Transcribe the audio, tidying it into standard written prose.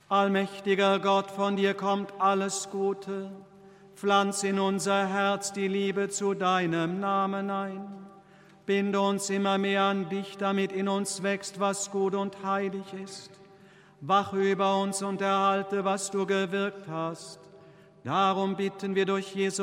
Allmächtiger Gott, von dir kommt alles Gute. Pflanz in unser Herz die Liebe zu deinem Namen ein. Binde uns immer mehr an dich, damit in uns wächst, was gut und heilig ist. Wache über uns und erhalte, was du gewirkt hast. Darum bitten wir durch Jesus